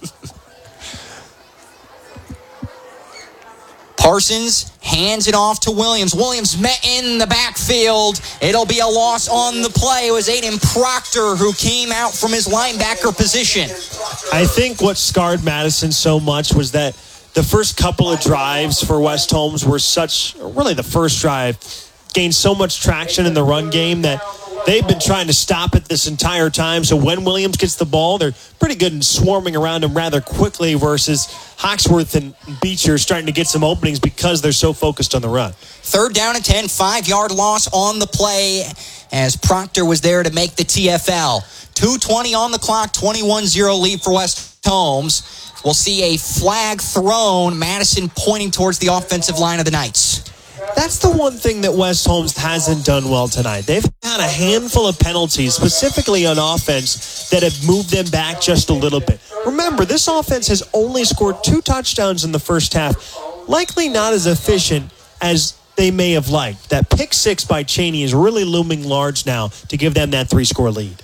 Parsons hands it off to Williams. Williams met in the backfield. It'll be a loss on the play. It was Aiden Proctor who came out from his linebacker position. I think what scarred Madison so much was that the first couple of drives for West Holmes were such, really the first drive, gained so much traction in the run game that they've been trying to stop it this entire time. So when Williams gets the ball, they're pretty good in swarming around him rather quickly versus Hawksworth and Beachy are starting to get some openings because they're so focused on the run. Third down and ten, five-yard loss on the play as Proctor was there to make the T F L. two twenty on the clock, twenty-one zero lead for West Holmes. We'll see a flag thrown, Madison pointing towards the offensive line of the Knights. That's the one thing that West Holmes hasn't done well tonight. They've had a handful of penalties, specifically on offense, that have moved them back just a little bit. Remember, this offense has only scored two touchdowns in the first half, likely not as efficient as they may have liked. That pick six by Cheney is really looming large now to give them that three-score lead.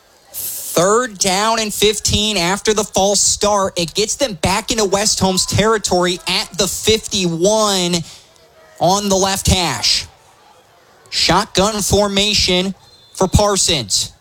Third down and fifteen after the false start. It gets them back into West Holmes territory at the fifty-one. On the left hash. Shotgun formation for Parsons.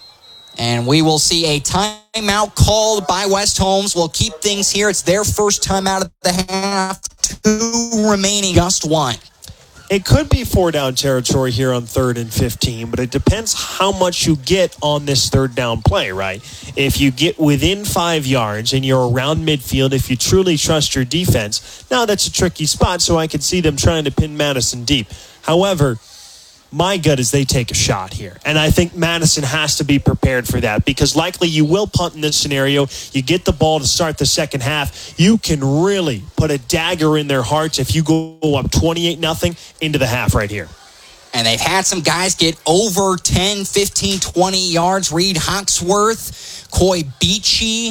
And we will see a timeout called by West Holmes. We'll keep things here. It's their first timeout of the half. Two remaining, just one. It could be four down territory here on third and fifteen, but it depends how much you get on this third down play, right? If you get within five yards and you're around midfield, if you truly trust your defense, now that's a tricky spot, so I could see them trying to pin Madison deep. However, my gut is they take a shot here. And I think Madison has to be prepared for that because likely you will punt in this scenario. You get the ball to start the second half. You can really put a dagger in their hearts if you go up twenty-eight nothing into the half right here. And they've had some guys get over ten, fifteen, twenty yards. Reed Hawksworth, Coy Beachy,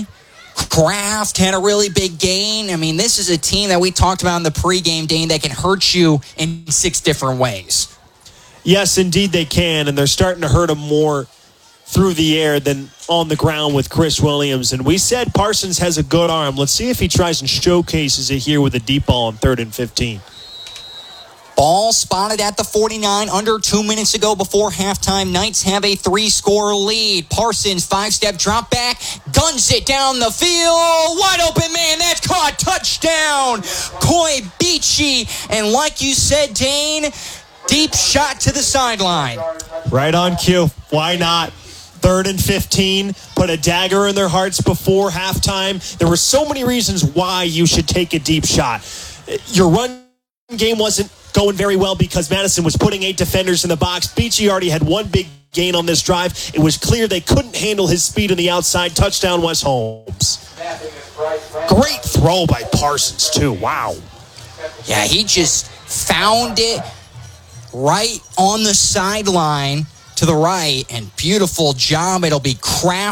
Kraft had a really big gain. I mean, this is a team that we talked about in the pregame, Dane, that can hurt you in six different ways. Yes, indeed they can, and they're starting to hurt them more through the air than on the ground with Chris Williams. And we said Parsons has a good arm. Let's see if he tries and showcases it here with a deep ball on third and fifteen. Ball spotted at the forty-nine under two minutes ago before halftime. Knights have a three-score lead. Parsons, five-step drop back, guns it down the field. Wide open man, that's caught. Touchdown, Coy Beachy. And like you said, Dane, deep shot to the sideline. Right on cue. Why not? Third and fifteen. Put a dagger in their hearts before halftime. There were so many reasons why you should take a deep shot. Your run game wasn't going very well because Madison was putting eight defenders in the box. Beachy already had one big gain on this drive. It was clear they couldn't handle his speed on the outside. Touchdown, Wes Holmes. Great throw by Parsons, too. Wow. Yeah, he just found it right on the sideline to the right, and beautiful job. It'll be Kraft